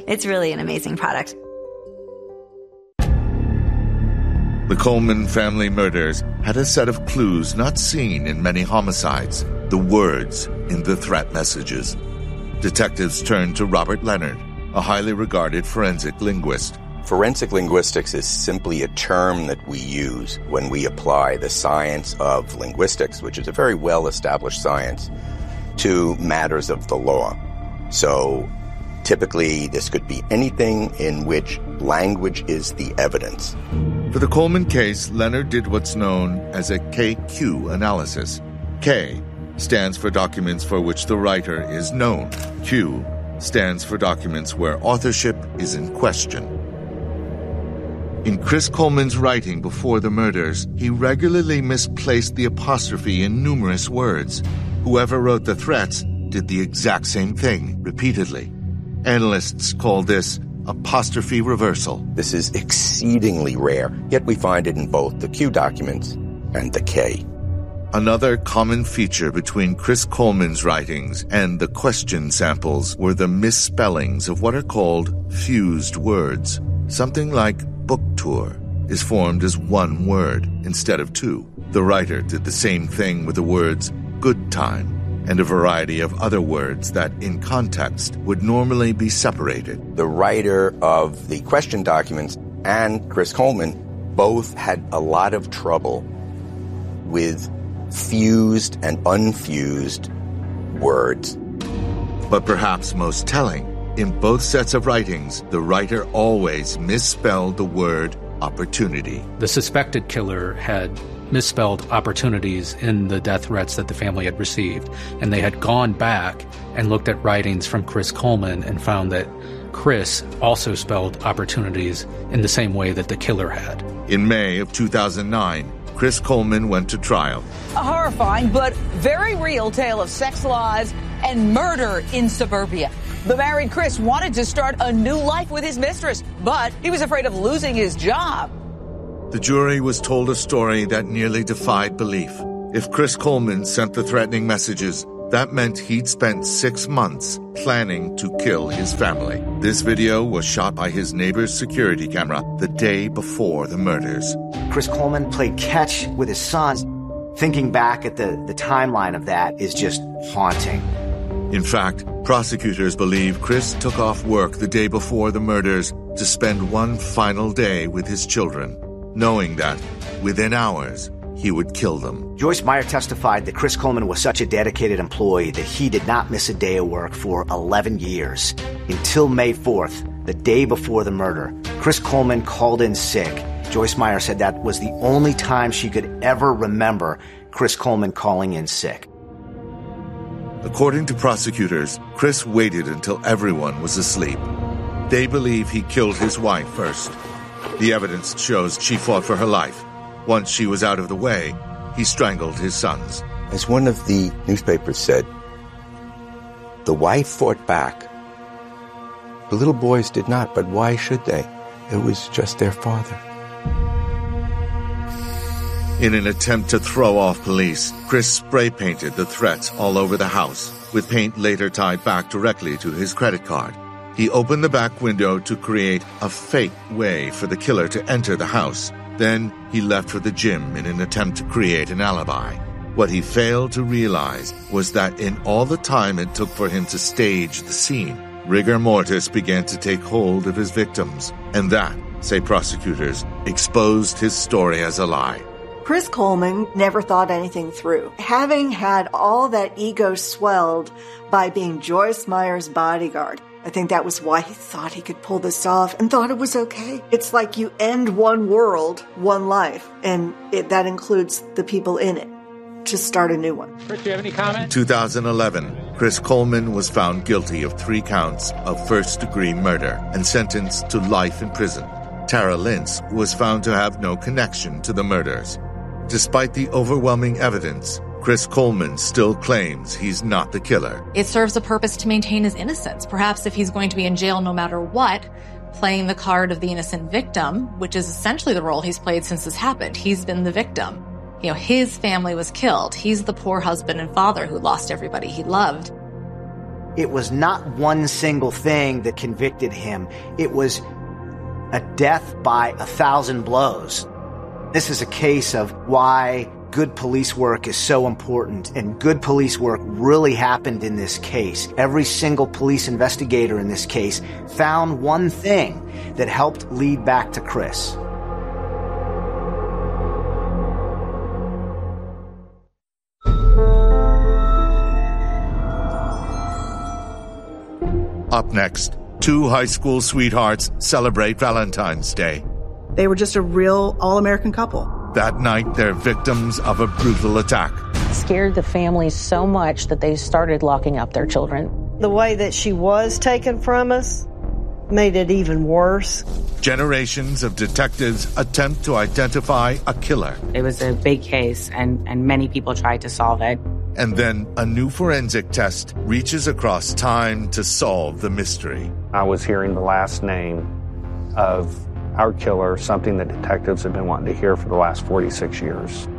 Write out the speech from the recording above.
It's really an amazing product. The Coleman family murders had a set of clues not seen in many homicides, the words in the threat messages. Detectives turned to Robert Leonard, a highly regarded forensic linguist. Forensic linguistics is simply a term that we use when we apply the science of linguistics, which is a very well-established science, to matters of the law. So typically, this could be anything in which language is the evidence. For the Coleman case, Leonard did what's known as a KQ analysis. K stands for documents for which the writer is known. Q stands for documents where authorship is in question. In Chris Coleman's writing before the murders, he regularly misplaced the apostrophe in numerous words. Whoever wrote the threats did the exact same thing repeatedly. Analysts call this apostrophe reversal. This is exceedingly rare, yet we find it in both the Q documents and the K. Another common feature between Chris Coleman's writings and the question samples were the misspellings of what are called fused words. Something like book tour is formed as one word instead of two. The writer did the same thing with the words good time and a variety of other words that, in context, would normally be separated. The writer of the question documents and Chris Coleman both had a lot of trouble with fused and unfused words. But perhaps most telling, in both sets of writings, the writer always misspelled the word opportunity. The suspected killer had misspelled opportunities in the death threats that the family had received, and they had gone back and looked at writings from Chris Coleman and found that Chris also spelled opportunities in the same way that the killer had. In May of 2009, Chris Coleman went to trial. A horrifying but very real tale of sex lies and murder in suburbia. The married Chris wanted to start a new life with his mistress, but he was afraid of losing his job. The jury was told a story that nearly defied belief. If Chris Coleman sent the threatening messages, that meant he'd spent 6 months planning to kill his family. This video was shot by his neighbor's security camera the day before the murders. Chris Coleman played catch with his sons. Thinking back at the timeline of that is just haunting. In fact, prosecutors believe Chris took off work the day before the murders to spend one final day with his children, knowing that within hours he would kill them. Joyce Meyer testified that Chris Coleman was such a dedicated employee that he did not miss a day of work for 11 years. Until May 4th, the day before the murder, Chris Coleman called in sick. Joyce Meyer said that was the only time she could ever remember Chris Coleman calling in sick. According to prosecutors, Chris waited until everyone was asleep. They believe he killed his wife first. The evidence shows she fought for her life. Once she was out of the way, he strangled his sons. As one of the newspapers said, the wife fought back. The little boys did not, but why should they? It was just their father. In an attempt to throw off police, Chris spray-painted the threats all over the house, with paint later tied back directly to his credit card. He opened the back window to create a fake way for the killer to enter the house. Then he left for the gym in an attempt to create an alibi. What he failed to realize was that in all the time it took for him to stage the scene, rigor mortis began to take hold of his victims, and that, say prosecutors, exposed his story as a lie. Chris Coleman never thought anything through. Having had all that ego swelled by being Joyce Meyer's bodyguard, I think that was why he thought he could pull this off and thought it was okay. It's like you end one world, one life, and that includes the people in it, to start a new one. Chris, do you have any comment? In 2011, Chris Coleman was found guilty of 3 counts of first-degree murder and sentenced to life in prison. Tara Lintz was found to have no connection to the murders. Despite the overwhelming evidence, Chris Coleman still claims he's not the killer. It serves a purpose to maintain his innocence. Perhaps if he's going to be in jail no matter what, playing the card of the innocent victim, which is essentially the role he's played since this happened. He's been the victim. You know, his family was killed. He's the poor husband and father who lost everybody he loved. It was not one single thing that convicted him. It was a death by 1,000 blows. This is a case of why good police work is so important, and good police work really happened in this case. Every single police investigator in this case found one thing that helped lead back to Chris. Up next, two high school sweethearts celebrate Valentine's Day. They were just a real all-American couple. That night, they're victims of a brutal attack. Scared the family so much that they started locking up their children. The way that she was taken from us made it even worse. Generations of detectives attempt to identify a killer. It was a big case, and many people tried to solve it. And then a new forensic test reaches across time to solve the mystery. I was hearing the last name of our killer, something that detectives have been wanting to hear for the last 46 years.